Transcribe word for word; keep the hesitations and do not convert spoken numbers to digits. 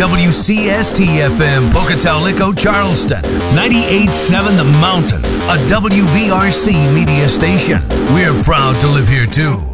W C S T F M, Pocatello, Charleston. ninety-eight point seven The Mountain, a W V R C media station. We're proud to live here, too.